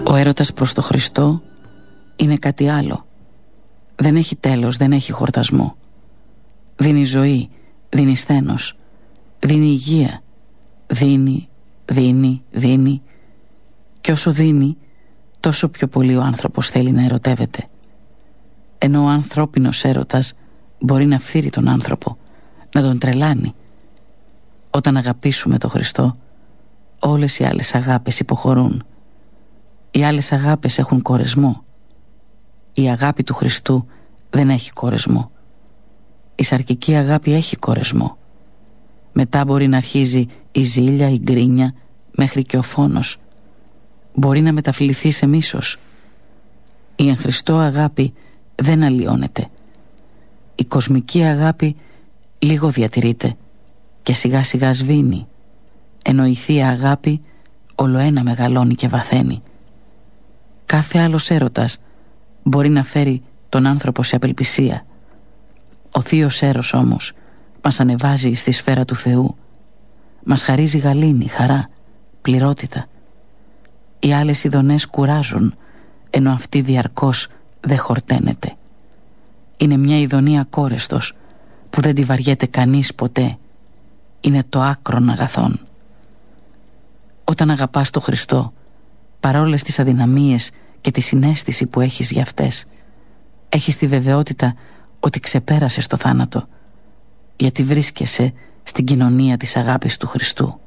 Ο έρωτας προς το Χριστό είναι κάτι άλλο. Δεν έχει τέλος, δεν έχει χορτασμό. Δίνει ζωή, δίνει σθένος, δίνει υγεία. Δίνει. Και όσο δίνει, τόσο πιο πολύ ο άνθρωπος θέλει να ερωτεύεται. Ενώ ο ανθρώπινος έρωτας μπορεί να φθείρει τον άνθρωπο, να τον τρελάνει. Όταν αγαπήσουμε τον Χριστό, όλες οι άλλες αγάπες υποχωρούν. Οι άλλες αγάπες έχουν κορεσμό. Η αγάπη του Χριστού δεν έχει κορεσμό. Η σαρκική αγάπη έχει κορεσμό. Μετά μπορεί να αρχίζει η ζήλια, η γκρίνια, μέχρι και ο φόνος. Μπορεί να μεταφληθεί σε μίσος. Η εν Χριστώ αγάπη δεν αλλοιώνεται. Η κοσμική αγάπη λίγο διατηρείται και σιγά σιγά σβήνει, ενώ η θεία αγάπη ολοένα μεγαλώνει και βαθαίνει. Κάθε άλλος έρωτας μπορεί να φέρει τον άνθρωπο σε απελπισία. Ο θείος έρος όμως μας ανεβάζει στη σφαίρα του Θεού. Μας χαρίζει γαλήνη, χαρά, πληρότητα. Οι άλλες ειδονές κουράζουν, ενώ αυτή διαρκώς δεν χορταίνεται. Είναι μια ειδονή ακόρεστος που δεν τη βαριέται κανείς ποτέ. Είναι το άκρον αγαθόν. Όταν αγαπάς τον Χριστό, παρόλες τις αδυναμίες και τη συναίσθηση που έχεις για αυτές, έχεις τη βεβαιότητα ότι ξεπέρασες το θάνατο, γιατί βρίσκεσαι στην κοινωνία της αγάπης του Χριστού.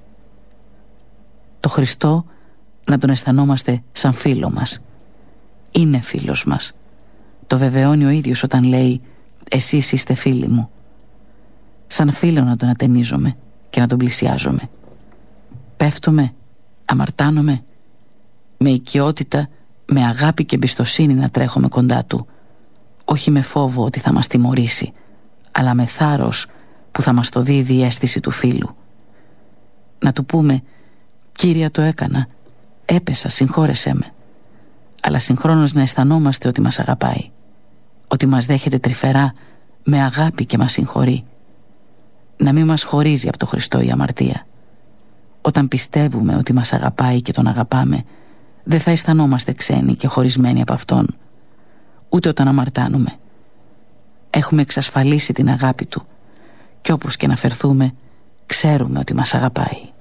Το Χριστό να τον αισθανόμαστε σαν φίλο μας. Είναι φίλος μας. Το βεβαιώνει ο ίδιος όταν λέει «Εσείς είστε φίλοι μου». Σαν φίλο να τον ατενίζομαι και να τον πλησιάζομαι. Πέφτομαι, αμαρτάνομαι, με οικειότητα, με αγάπη και εμπιστοσύνη να τρέχουμε κοντά του, όχι με φόβο ότι θα μας τιμωρήσει, αλλά με θάρρος που θα μας το δίδει η αίσθηση του φίλου. Να του πούμε «Κύριε, το έκανα, έπεσα, συγχώρεσέ με», αλλά συγχρόνως να αισθανόμαστε ότι μας αγαπάει, ότι μας δέχεται τρυφερά με αγάπη και μας συγχωρεί. Να μην μας χωρίζει από το Χριστό η αμαρτία. Όταν πιστεύουμε ότι μας αγαπάει και τον αγαπάμε, δεν θα αισθανόμαστε ξένοι και χωρισμένοι από Αυτόν, ούτε όταν αμαρτάνουμε. Έχουμε εξασφαλίσει την αγάπη Του και όπως και να φερθούμε, ξέρουμε ότι μας αγαπάει.